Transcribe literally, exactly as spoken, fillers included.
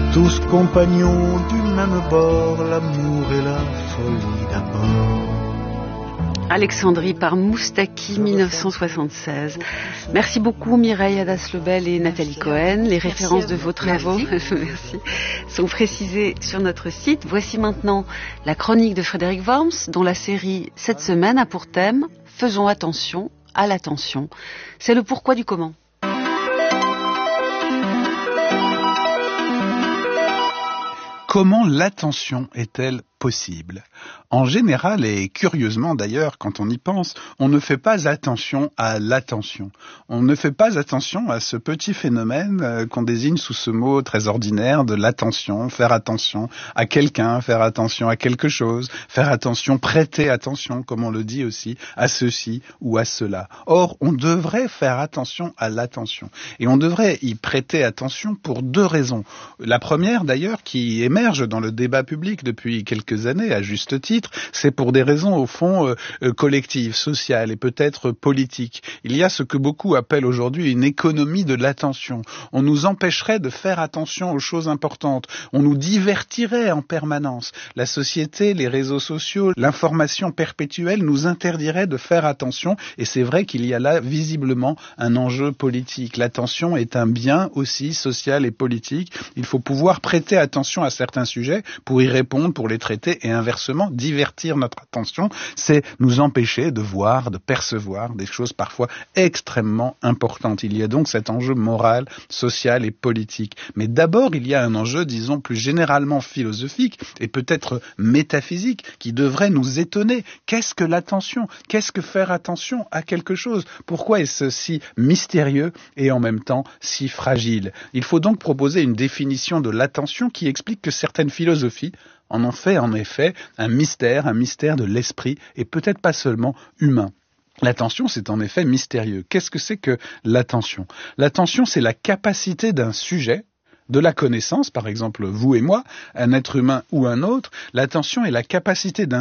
tous compagnons du même bord, l'amour et la folie d'abord. Alexandrie par Moustaki, mille neuf cent soixante-seize. Merci beaucoup Mireille Hadas-Lebel et Nathalie Cohen. Les références de vos travaux Merci. sont précisées sur notre site. Voici maintenant la chronique de Frédéric Worms, dont la série cette semaine a pour thème « Faisons attention à l'attention ». C'est le pourquoi du comment. Comment l'attention est-elle possible ? En général, et curieusement d'ailleurs, quand on y pense, on ne fait pas attention à l'attention. On ne fait pas attention à ce petit phénomène euh, qu'on désigne sous ce mot très ordinaire de l'attention, faire attention à quelqu'un, faire attention à quelque chose, faire attention, prêter attention, comme on le dit aussi, à ceci ou à cela. Or, on devrait faire attention à l'attention. Et on devrait y prêter attention pour deux raisons. La première, d'ailleurs, qui émerge dans le débat public depuis quelques années, à juste titre, c'est pour des raisons au fond euh, euh, collectives, sociales et peut-être politiques. Il y a ce que beaucoup appellent aujourd'hui une économie de l'attention. On nous empêcherait de faire attention aux choses importantes. On nous divertirait en permanence. La société, les réseaux sociaux, l'information perpétuelle nous interdirait de faire attention et c'est vrai qu'il y a là visiblement un enjeu politique. L'attention est un bien aussi social et politique. Il faut pouvoir prêter attention à certains sujets pour y répondre, pour les traiter et inversement, divertir notre attention, c'est nous empêcher de voir, de percevoir des choses parfois extrêmement importantes. Il y a donc cet enjeu moral, social et politique. Mais d'abord, il y a un enjeu, disons, plus généralement philosophique et peut-être métaphysique qui devrait nous étonner. Qu'est-ce que l'attention ? Qu'est-ce que faire attention à quelque chose ? Pourquoi est-ce si mystérieux et en même temps si fragile ? Il faut donc proposer une définition de l'attention qui explique que certaines philosophies en ont fait en effet un mystère, un mystère de l'esprit et peut-être pas seulement humain. L'attention, c'est en effet mystérieux. Qu'est-ce que c'est que l'attention ? L'attention, c'est la capacité d'un sujet, de la connaissance, par exemple vous et moi, un être humain ou un autre. L'attention est la capacité d'un